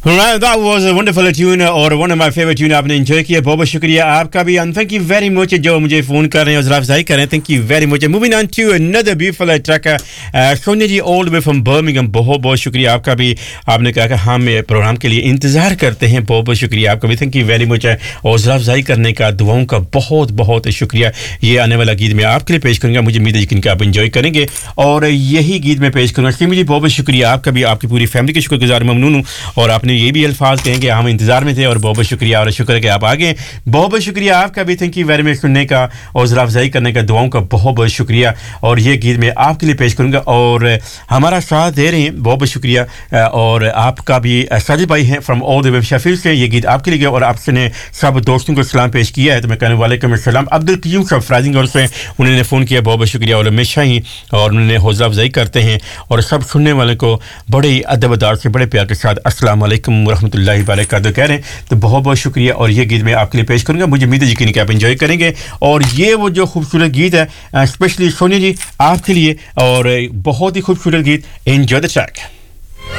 Right, that was a wonderful tune और one of my favorite tune आपने enjoy किया. बहुत बहुत शुक्रिया आपका भी and thank you very much जो मुझे फ़ोन कर रहे हैं और हौसला अफजाई कर रहे हैं. Thank you very much. Moving on to another beautiful track. Sonia ji all the way from Birmingham. बहुत बहुत शुक्रिया आपका भी. आपने कहा कि हम प्रोग्राम के लिए इंतज़ार करते हैं. बहुत बहुत शुक्रिया आपका भी. Thank you very much. हौसला अफजाई करने का, दुआओं का बहुत बहुत शुक्रिया. ये आने वाला गीत मैं आपके लिए पेश करूँगा. मुझे उम्मीद है यकीन कि आप enjoy करेंगे और यही गीत मैं पेश करूँगा. सिमी जी बहुत बहुत शुक्रिया आपका भी. आपकी पूरी फैमिली के शुक्रगुजार ममनून हूँ और आपने ये भी अल्फाज कहेंगे हम इंतजार में थे और बहुत बहुत शुक्रिया और शुक्र है कि आप आ गए. बहुत बहुत शुक्रिया आपका भी. थैंक यू वेरी मच सुनने का और हौसला अफजाई करने का, दुआओं का बहुत बहुत शुक्रिया. और ये गीत मैं आपके लिए पेश करूंगा और हमारा साथ दे रहे हैं. बहुत बहुत शुक्रिया. और आपका भी साजिद भाई हैं from all the way Sheffield से. ये गीत आपके लिए गया और आपने सब दोस्तों को सलाम पेश किया है तो मैं कहने वाले का सलाम. अब्दुल कयूम साहब फ्राइजिंग और से उन्होंने फ़ोन किया. बहुत बहुत शुक्रिया और हमेशा ही और उन्होंने हौसला अफजाई करते हैं और सब सुनने वाले को बड़े ही अदब अदार से बड़े प्यार के साथ अस्सलाम वालेकुम रहमतुल्लाहि व बरकातहू कह रहे हैं. तो बहुत बहुत शुक्रिया और ये गीत मैं आपके लिए पेश करूंगा. मुझे उम्मीद है यकीन कि आप एंजॉय करेंगे. और ये वो जो खूबसूरत गीत है स्पेशली सोनिया जी आपके लिए और बहुत ही खूबसूरत गीत. Enjoy the track.